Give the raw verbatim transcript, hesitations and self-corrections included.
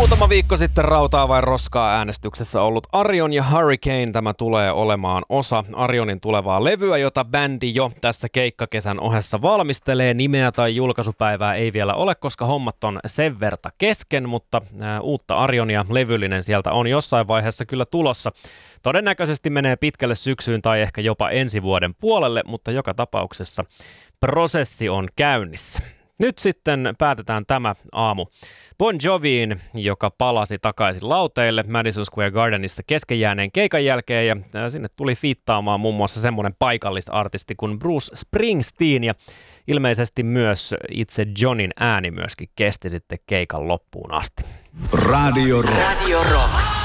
Muutama viikko sitten rautaa vai roskaa äänestyksessä ollut Arion ja Hurricane. Tämä tulee olemaan osa Arionin tulevaa levyä, jota bändi jo tässä keikkakesän ohessa valmistelee. Nimeä tai julkaisupäivää ei vielä ole, koska hommat on sen verta kesken, mutta ää, uutta Arionia levyllinen sieltä on jossain vaiheessa kyllä tulossa. Todennäköisesti menee pitkälle syksyyn tai ehkä jopa ensi vuoden puolelle, mutta joka tapauksessa prosessi on käynnissä. Nyt sitten päätetään tämä aamu Bon Joviin, joka palasi takaisin lauteille Madison Square Gardenissa kesken jääneen keikan jälkeen, ja sinne tuli fiittaamaan muun muassa semmoinen paikallisartisti kuin Bruce Springsteen, ja ilmeisesti myös itse Johnin ääni myöskin kesti sitten keikan loppuun asti. Radio Rock. Radio Rock.